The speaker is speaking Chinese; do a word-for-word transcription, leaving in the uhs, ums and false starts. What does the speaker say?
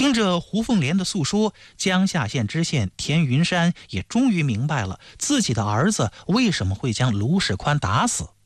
听着胡凤莲的诉说，江夏县知县田云山也终于明白了自己的儿子为什么会将卢世宽打死。